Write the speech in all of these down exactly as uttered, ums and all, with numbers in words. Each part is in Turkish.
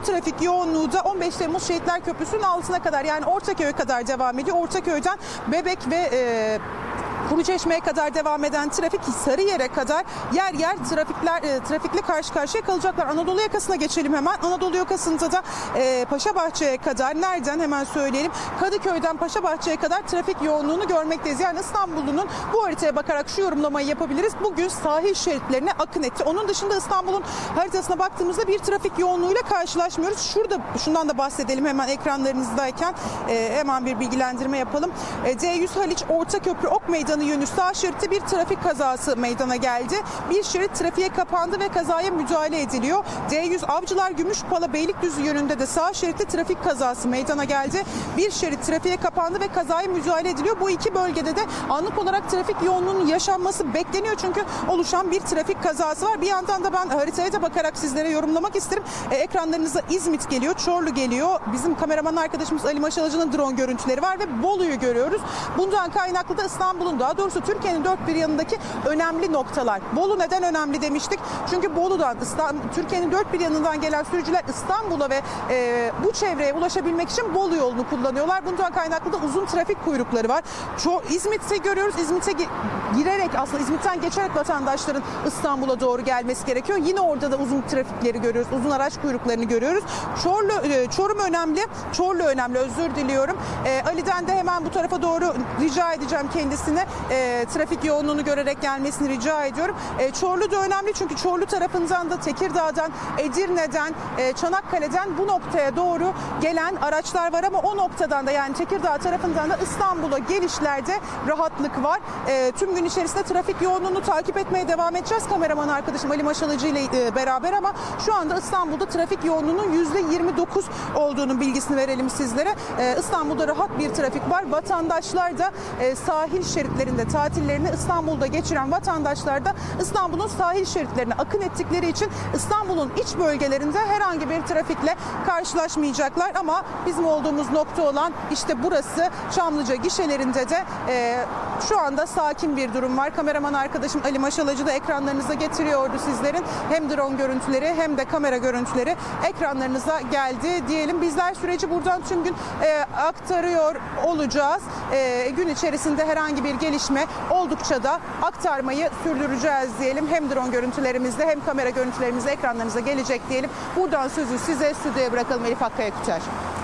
trafik yoğunluğu da on beş Temmuz Şehitler Köprüsü'nün altına kadar, yani Ortaköy'e kadar devam ediyor. Ortaköy'den Bebek ve e, Kuruçeşme'ye kadar devam eden trafik Sarıyer'e kadar yer yer trafikler e, trafikle karşı karşıya kalacaklar. Anadolu yakasına geçelim hemen. Anadolu yakasında da e, Paşabahçe'ye kadar, nereden hemen söyleyelim. Kadıköy'den Paşabahçe'ye kadar trafik yoğunluğunu görmekteyiz. Yani İstanbul'un bu haritaya bakarak şu yorumlamayı yapabiliriz. Bugün sahil şeritlerine akın etti. Onun dışında İstanbul'un haritasına baktığımızda bir trafik yoğunluğuyla karşılaşmıyoruz. Şurada şundan da bahsedelim hemen ekranlarınızdayken e, hemen bir bilgilendirme yapalım. E, D yüz Haliç Ortaköprü Ok Meydanı yönü sağ şeritte bir trafik kazası meydana geldi. Bir şerit trafiğe kapandı ve kazaya müdahale ediliyor. D yüz Avcılar Gümüşpala Beylikdüzü yönünde de sağ şeritte trafik kazası meydana geldi. Bir şerit trafiğe kapandı ve kazaya müdahale ediliyor. Bu iki bölgede de anlık olarak trafik yoğunluğunun yaşanması bekleniyor çünkü oluşan bir trafik kazası var. Bir yandan da ben haritaya da bakarak sizlere yorumlamak isterim. E, ekranlarınıza İzmit geliyor, Çorlu geliyor. Bizim kameraman arkadaşımız Ali Maşalıcı'nın drone görüntüleri var ve Bolu'yu görüyoruz. Bundan kaynaklı da İstanbul'un, daha doğrusu Türkiye'nin dört bir yanındaki önemli noktalar. Bolu neden önemli demiştik? Çünkü Bolu'dan, Türkiye'nin dört bir yanından gelen sürücüler İstanbul'a ve e, bu çevreye ulaşabilmek için Bolu yolunu kullanıyorlar. Bundan kaynaklı da uzun trafik kuyrukları var. Ço İzmit'i görüyoruz. İzmit'e girerek, aslında İzmit'ten geçerek vatandaşların İstanbul'a doğru gelmesi gerekiyor. Yine orada da uzun trafikleri görüyoruz. Uzun araç kuyruklarını görüyoruz. Çorlu, e, Çorum önemli. Çorlu önemli. Özür diliyorum. E, Ali'den de hemen bu tarafa doğru rica edeceğim kendisine. E, trafik yoğunluğunu görerek gelmesini rica ediyorum. E, Çorlu da önemli çünkü Çorlu tarafından da Tekirdağ'dan, Edirne'den, e, Çanakkale'den bu noktaya doğru gelen araçlar var ama o noktadan da, yani Tekirdağ tarafından da İstanbul'a gelişlerde rahatlık var. E, tüm gün içerisinde trafik yoğunluğunu takip etmeye devam edeceğiz kameraman arkadaşım Ali Maşalıcı ile e, beraber ama şu anda İstanbul'da trafik yoğunluğunun yüzde yirmi dokuz olduğunun bilgisini verelim sizlere. E, İstanbul'da rahat bir trafik var. Vatandaşlar da e, sahil şeritlerinde tatillerini İstanbul'da geçiren vatandaşlar da İstanbul'un sahil şeritlerine akın ettikleri için İstanbul'un iç bölgelerinde herhangi bir trafikle karşılaşmayacaklar ama bizim olduğumuz nokta olan işte burası Çamlıca gişelerinde de e, şu anda sakin bir durum var. Kameraman arkadaşım Ali Maşalıcı da ekranlarınıza getiriyordu sizlerin. Hem drone görüntüleri hem de kamera görüntüleri ekranlarınıza geldi diyelim. Bizler süreci buradan tüm gün e, aktarıyor olacağız. E, gün içerisinde herhangi bir gelişme oldukça da aktarmayı sürdüreceğiz diyelim. Hem drone görüntülerimizde hem kamera görüntülerimizde ekranlarınıza gelecek diyelim. Buradan sözü size, stüdyoya bırakalım. Elif Akkaya Küçer.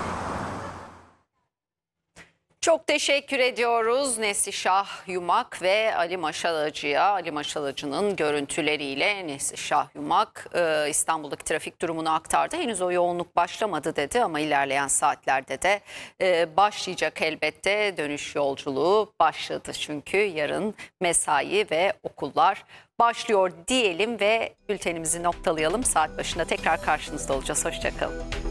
Çok teşekkür ediyoruz Neslişah Yumak ve Ali Maşalıcı'ya. Ali Maşalıcı'nın görüntüleriyle Neslişah Yumak e, İstanbul'daki trafik durumunu aktardı. Henüz o yoğunluk başlamadı dedi ama ilerleyen saatlerde de e, başlayacak elbette. Dönüş yolculuğu başladı çünkü yarın mesai ve okullar başlıyor diyelim ve bültenimizi noktalayalım. Saat başında tekrar karşınızda olacağız. Hoşça kalın.